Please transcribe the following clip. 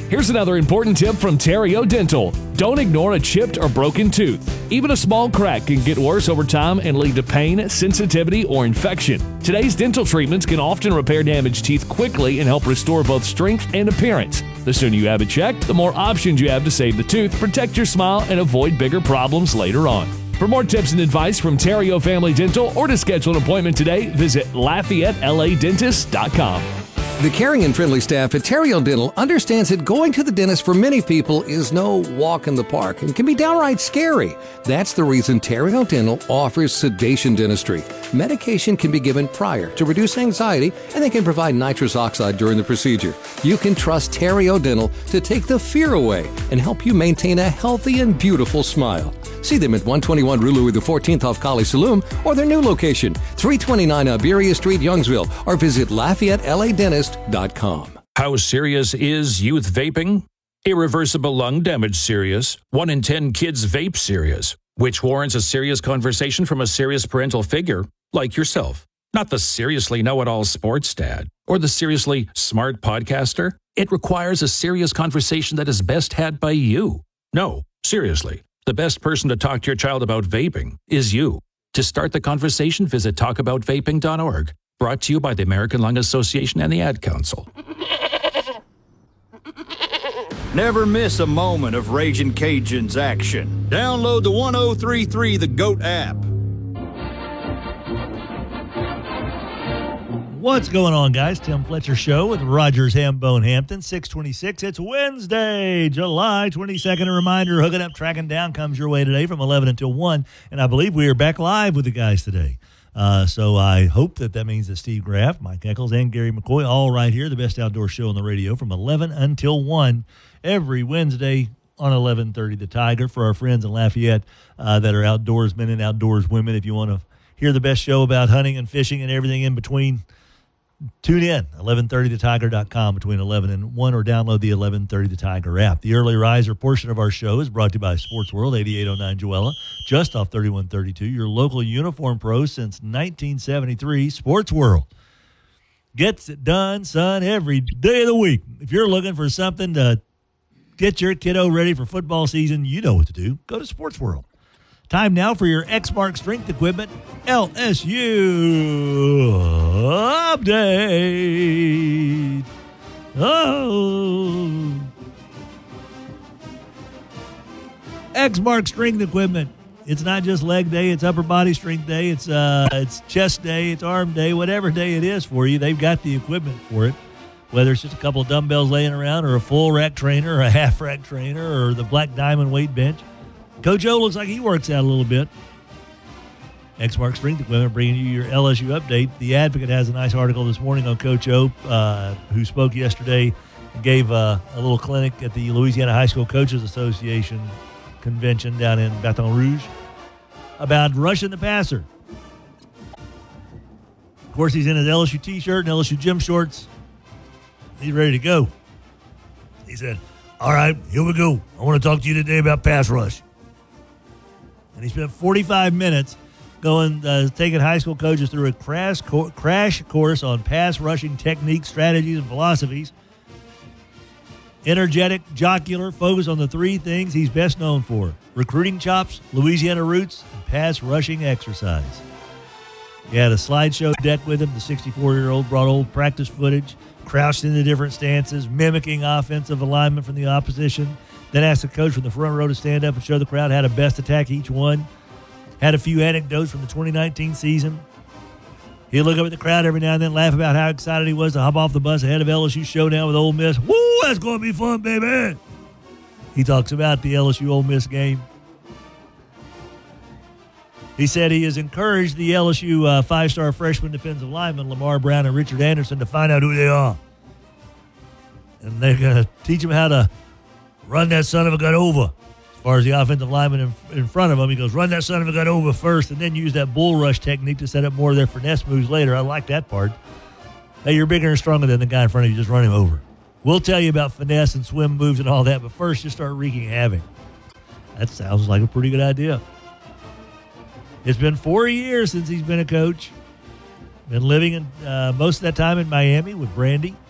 Here's another important tip from Terrio Dental. Don't ignore a chipped or broken tooth. Even a small crack can get worse over time and lead to pain, sensitivity, or infection. Today's dental treatments can often repair damaged teeth quickly and help restore both strength and appearance. The sooner you have it checked, the more options you have to save the tooth, protect your smile, and avoid bigger problems later on. For more tips and advice from Terrio Family Dental or to schedule an appointment today, visit LafayetteLADentist.com. The caring and friendly staff at Terrio Dental understands that going to the dentist for many people is no walk in the park and can be downright scary. That's the reason Terrio Dental offers sedation dentistry. Medication can be given prior to reduce anxiety, and they can provide nitrous oxide during the procedure. You can trust Terrio Dental to take the fear away and help you maintain a healthy and beautiful smile. See them at 121 Rue Louis XIV off College Saloon or their new location, 329 Iberia Street, Youngsville, or visit LafayetteLADentist.com. How serious is youth vaping? Irreversible lung damage serious. 1 in 10 kids vape serious, which warrants a serious conversation from a serious parental figure like yourself. Not the seriously know-it-all sports dad or the seriously smart podcaster. It requires a serious conversation that is best had by you. No, seriously. The best person to talk to your child about vaping is you. To start the conversation, visit talkaboutvaping.org. Brought to you by the American Lung Association and the Ad Council. Never miss a moment of Ragin' Cajuns action. Download the 1033 The GOAT app. What's going on, guys? Tim Fletcher Show with Rogers Hambone Hampton, 626. It's Wednesday, July 22nd. A reminder, Hooking Up, Tracking Down comes your way today from 11 until 1. And I believe we are back live with the guys today. So I hope that means that Steve Graff, Mike Eccles, and Gary McCoy, all right here, the best outdoor show on the radio from 11 until 1 every Wednesday on 1130 The Tiger for our friends in Lafayette that are outdoorsmen and outdoors women. If you want to hear the best show about hunting and fishing and everything in between, tune in, 1130thetiger.com between 11 and 1, or download the 1130 The Tiger app. The early riser portion of our show is brought to you by Sports World, 8809 Joella, just off 3132, your local uniform pro since 1973, Sports World. Gets it done, son, every day of the week. If you're looking for something to get your kiddo ready for football season, you know what to do. Go to Sports World. Time now for your Exmark Strength Equipment LSU update. Oh. Exmark Strength Equipment. It's not just leg day, it's upper body strength day, it's chest day, it's arm day, whatever day it is for you, they've got the equipment for it. Whether it's just a couple of dumbbells laying around or a full rack trainer or a half rack trainer or the Black Diamond weight bench. Coach O looks like he works out a little bit. Exmark Strength Equipment bringing you your LSU update. The Advocate has a nice article this morning on Coach O, who spoke yesterday and gave a little clinic at the Louisiana High School Coaches Association convention down in Baton Rouge about rushing the passer. Of course, he's in his LSU t-shirt and LSU gym shorts. He's ready to go. He said, all right, here we go. I want to talk to you today about pass rush. And he spent 45 minutes taking high school coaches through a crash course on pass rushing techniques, strategies, and philosophies. Energetic, jocular, focused on the three things he's best known for: recruiting chops, Louisiana roots, and pass rushing exercise. He had a slideshow deck with him. The 64-year-old brought old practice footage, crouched into different stances, mimicking offensive alignment from the opposition. Then asked the coach from the front row to stand up and show the crowd how to best attack each one. Had a few anecdotes from the 2019 season. He'd look up at the crowd every now and then, laugh about how excited he was to hop off the bus ahead of LSU showdown with Ole Miss. Woo, that's going to be fun, baby. He talks about the LSU Ole Miss game. He said he has encouraged the LSU five-star freshman defensive linemen, Lamar Brown and Richard Anderson, to find out who they are. And they're going to teach them how to run that son of a gun over. As far as the offensive lineman in front of him, he goes, run that son of a gun over first and then use that bull rush technique to set up more of their finesse moves later. I like that part. Hey, you're bigger and stronger than the guy in front of you. Just run him over. We'll tell you about finesse and swim moves and all that, but first just start wreaking havoc. That sounds like a pretty good idea. It's been 4 years since he's been a coach. Been living in most of that time in Miami with Brandy.